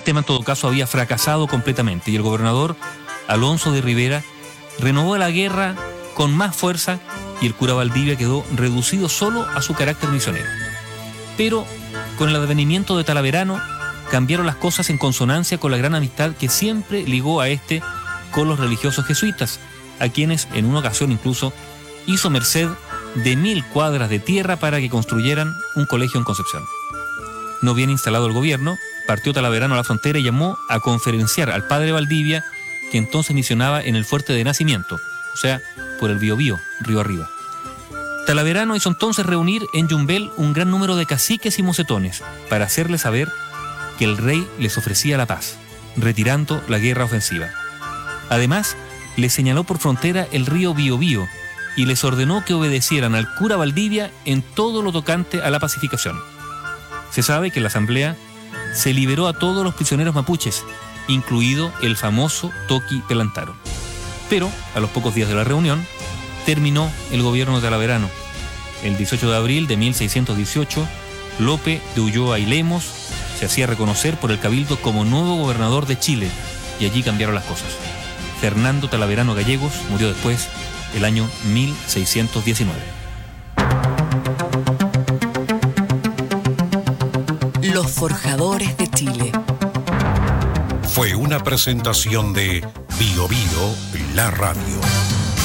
sistema en todo caso había fracasado completamente y el gobernador Alonso de Rivera renovó la guerra con más fuerza y el cura Valdivia quedó reducido solo a su carácter misionero. Pero con el advenimiento de Talaverano cambiaron las cosas en consonancia con la gran amistad que siempre ligó a este con los religiosos jesuitas, a quienes en una ocasión incluso hizo merced de 1000 cuadras de tierra para que construyeran un colegio en Concepción. No bien instalado el gobierno, partió Talaverano a la frontera y llamó a conferenciar al padre Valdivia, que entonces misionaba en el fuerte de Nacimiento, o sea, por el Biobío, río arriba. Talaverano hizo entonces reunir en Yumbel un gran número de caciques y mocetones para hacerles saber que el rey les ofrecía la paz, retirando la guerra ofensiva. Además, les señaló por frontera el río Biobío y les ordenó que obedecieran al cura Valdivia en todo lo tocante a la pacificación. Se sabe que en la asamblea se liberó a todos los prisioneros mapuches, incluido el famoso Toqui Pelantaro. Pero, a los pocos días de la reunión, terminó el gobierno de Talaverano. El 18 de abril de 1618, Lope de Ulloa y Lemos se hacía reconocer por el Cabildo como nuevo gobernador de Chile, y allí cambiaron las cosas. Fernando Talaverano Gallegos murió después, el año 1619. Los Forjadores de Chile. Fue una presentación de Bio Bio, la radio.